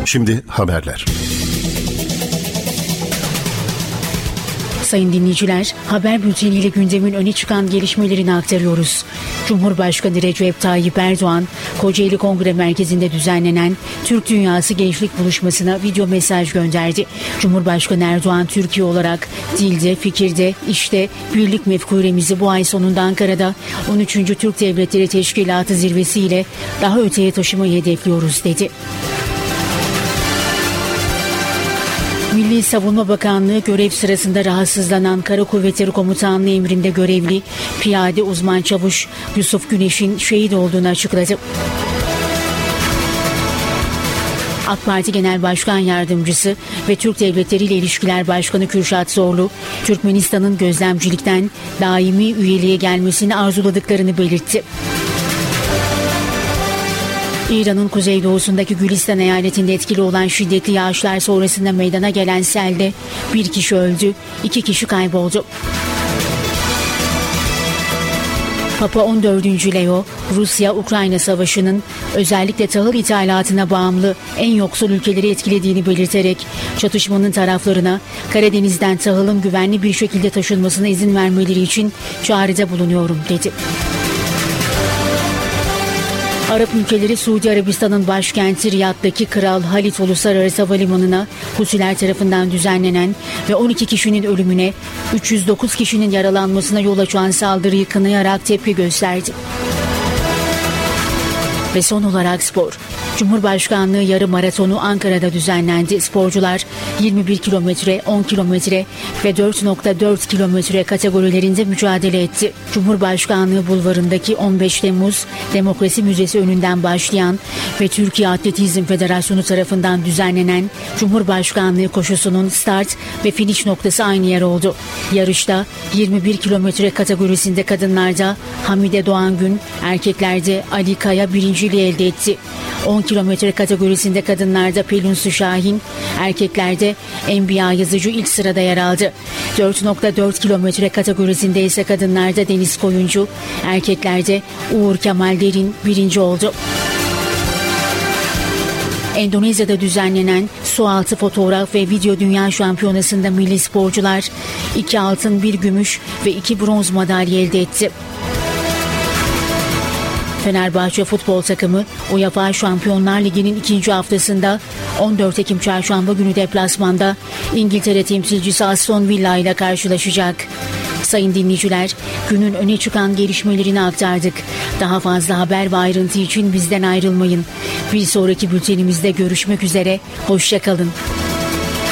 Şimdi haberler. Sayın dinleyiciler, haber bülteniyle gündemin öne çıkan gelişmelerini aktarıyoruz. Cumhurbaşkanı Recep Tayyip Erdoğan, Kocaeli Kongre Merkezi'nde düzenlenen Türk Dünyası Gençlik Buluşması'na video mesaj gönderdi. Cumhurbaşkanı Erdoğan, Türkiye olarak dilde, fikirde, işte birlik mefkuremizi bu ay sonunda Ankara'da 13. Türk Devletleri Teşkilatı zirvesiyle daha öteye taşımayı hedefliyoruz dedi. Milli Savunma Bakanlığı görev sırasında rahatsızlanan Kara Kuvvetleri Komutanlığı emrinde görevli piyade uzman çavuş Yusuf Güneş'in şehit olduğunu açıkladı. AK Parti Genel Başkan Yardımcısı ve Türk Devletleri ile İlişkiler Başkanı Kürşat Zorlu, Türkmenistan'ın gözlemcilikten daimi üyeliğe gelmesini arzuladıklarını belirtti. İran'ın kuzeydoğusundaki Gülistan eyaletinde etkili olan şiddetli yağışlar sonrasında meydana gelen selde bir kişi öldü, 2 kişi kayboldu. Papa 14. Leo, Rusya-Ukrayna savaşının özellikle tahıl ithalatına bağımlı en yoksul ülkeleri etkilediğini belirterek çatışmanın taraflarına Karadeniz'den tahılın güvenli bir şekilde taşınmasına izin vermeleri için çağrıda bulunuyorum dedi. Arap ülkeleri Suudi Arabistan'ın başkenti Riyad'daki Kral Halid Uluslararası Havalimanı'na Husiler tarafından düzenlenen ve 12 kişinin ölümüne 309 kişinin yaralanmasına yol açan saldırıyı kınayarak tepki gösterdi. Ve son olarak spor. Cumhurbaşkanlığı yarı maratonu Ankara'da düzenlendi. Sporcular 21 kilometre, 10 kilometre ve 4.4 kilometre kategorilerinde mücadele etti. Cumhurbaşkanlığı bulvarındaki 15 Temmuz Demokrasi Müzesi önünden başlayan ve Türkiye Atletizm Federasyonu tarafından düzenlenen Cumhurbaşkanlığı koşusunun start ve finish noktası aynı yer oldu. Yarışta 21 kilometre kategorisinde kadınlarda Hamide Doğangün, erkeklerde Ali Kaya birinciliği elde etti. 10 kilometre kategorisinde kadınlarda Pelin Su Şahin, erkeklerde Enbiya Yazıcı ilk sırada yer aldı. 4.4 kilometre kategorisinde ise kadınlarda Deniz Koyuncu, erkeklerde Uğur Kemal Derin birinci oldu. Endonezya'da düzenlenen sualtı fotoğraf ve video dünya şampiyonasında milli sporcular 2 altın, 1 gümüş ve 2 bronz madalya elde etti. Fenerbahçe futbol takımı UEFA Şampiyonlar Ligi'nin 2. haftasında 14 Ekim Çarşamba günü deplasmanda İngiltere temsilcisi Aston Villa ile karşılaşacak. Sayın dinleyiciler, günün öne çıkan gelişmelerini aktardık. Daha fazla haber ve ayrıntı için bizden ayrılmayın. Bir sonraki bültenimizde görüşmek üzere, hoşça kalın.